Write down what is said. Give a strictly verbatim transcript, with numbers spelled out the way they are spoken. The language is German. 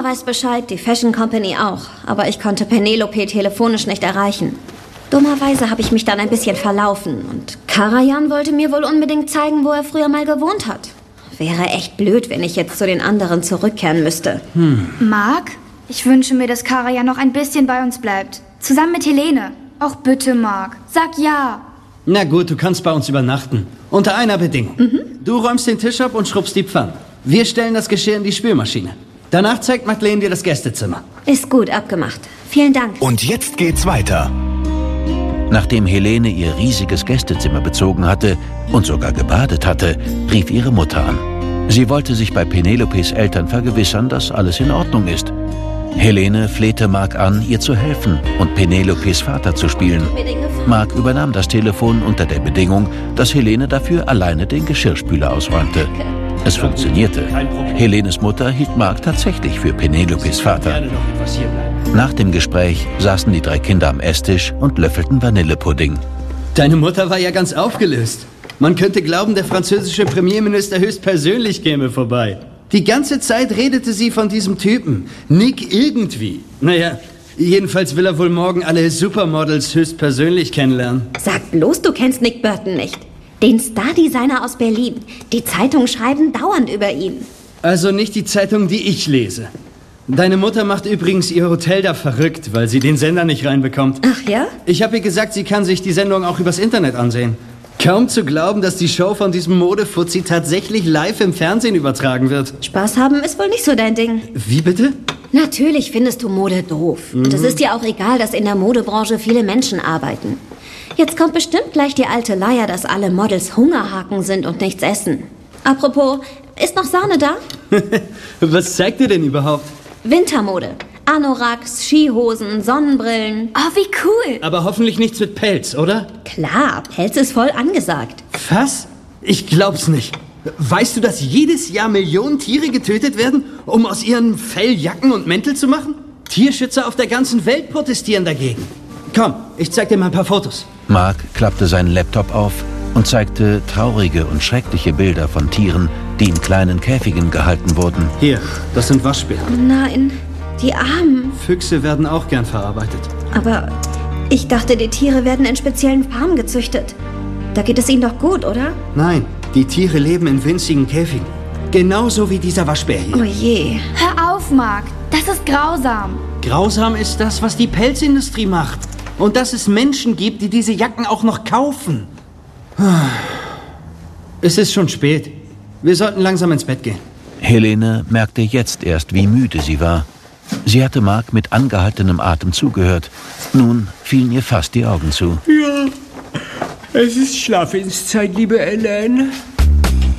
weiß Bescheid, die Fashion Company auch. Aber ich konnte Penelope telefonisch nicht erreichen. Dummerweise habe ich mich dann ein bisschen verlaufen. Und Karajan wollte mir wohl unbedingt zeigen, wo er früher mal gewohnt hat. Wäre echt blöd, wenn ich jetzt zu den anderen zurückkehren müsste. Hm. Marc, ich wünsche mir, dass Karajan noch ein bisschen bei uns bleibt. Zusammen mit Helene. Auch bitte, Marc. Sag ja. Na gut, du kannst bei uns übernachten. Unter einer Bedingung. Mhm. Du räumst den Tisch ab und schrubbst die Pfannen. Wir stellen das Geschirr in die Spülmaschine. Danach zeigt Madeleine dir das Gästezimmer. Ist gut, abgemacht. Vielen Dank. Und jetzt geht's weiter. Nachdem Helene ihr riesiges Gästezimmer bezogen hatte und sogar gebadet hatte, rief ihre Mutter an. Sie wollte sich bei Penelopes Eltern vergewissern, dass alles in Ordnung ist. Helene flehte Marc an, ihr zu helfen und Penelopes Vater zu spielen. Marc übernahm das Telefon unter der Bedingung, dass Helene dafür alleine den Geschirrspüler ausräumte. Es funktionierte. Helenes Mutter hielt Marc tatsächlich für Penelopes Vater. Nach dem Gespräch saßen die drei Kinder am Esstisch und löffelten Vanillepudding. Deine Mutter war ja ganz aufgelöst. Man könnte glauben, der französische Premierminister höchstpersönlich käme vorbei. Die ganze Zeit redete sie von diesem Typen. Nick irgendwie. Naja, jedenfalls will er wohl morgen alle Supermodels höchstpersönlich kennenlernen. Sag bloß, du kennst Nick Burton nicht. Den Stardesigner aus Berlin. Die Zeitungen schreiben dauernd über ihn. Also nicht die Zeitung, die ich lese. Deine Mutter macht übrigens ihr Hotel da verrückt, weil sie den Sender nicht reinbekommt. Ach ja? Ich habe ihr gesagt, sie kann sich die Sendung auch übers Internet ansehen. Kaum zu glauben, dass die Show von diesem Modefuzzi tatsächlich live im Fernsehen übertragen wird. Spaß haben ist wohl nicht so dein Ding. Wie bitte? Natürlich findest du Mode doof. Mhm. Und es ist dir auch egal, dass in der Modebranche viele Menschen arbeiten. Jetzt kommt bestimmt gleich die alte Leier, dass alle Models Hungerhaken sind und nichts essen. Apropos, ist noch Sahne da? Was zeigt ihr denn überhaupt? Wintermode. Anoraks, Skihosen, Sonnenbrillen. Oh, wie cool. Aber hoffentlich nichts mit Pelz, oder? Klar, Pelz ist voll angesagt. Was? Ich glaub's nicht. Weißt du, dass jedes Jahr Millionen Tiere getötet werden, um aus ihren Fell Jacken und Mäntel zu machen? Tierschützer auf der ganzen Welt protestieren dagegen. Komm, ich zeig dir mal ein paar Fotos. Marc klappte seinen Laptop auf und zeigte traurige und schreckliche Bilder von Tieren, die in kleinen Käfigen gehalten wurden. Hier, das sind Waschbären. Oh nein, die Armen. Füchse werden auch gern verarbeitet. Aber ich dachte, die Tiere werden in speziellen Farmen gezüchtet. Da geht es ihnen doch gut, oder? Nein, die Tiere leben in winzigen Käfigen. Genauso wie dieser Waschbär hier. Oh je. Hör auf, Marc. Das ist grausam. Grausam ist das, was die Pelzindustrie macht. Und dass es Menschen gibt, die diese Jacken auch noch kaufen. Es ist schon spät. Wir sollten langsam ins Bett gehen. Helene merkte jetzt erst, wie müde sie war. Sie hatte Marc mit angehaltenem Atem zugehört. Nun fielen ihr fast die Augen zu. Ja, es ist Schlafenszeit, liebe Elaine.